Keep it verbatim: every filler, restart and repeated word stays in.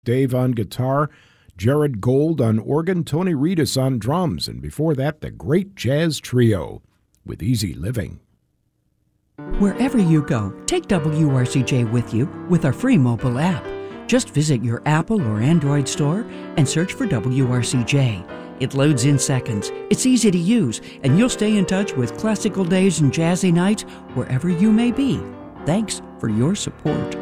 Dave on guitar, Jared Gold on organ, Tony Reedus on drums, and before that, the Great Jazz Trio with Easy Living. Wherever you go, take W R C J with you with our free mobile app. Just visit your Apple or Android store and search for W R C J. It loads in seconds, it's easy to use, and you'll stay in touch with classical days and jazzy nights wherever you may be. Thanks for your support.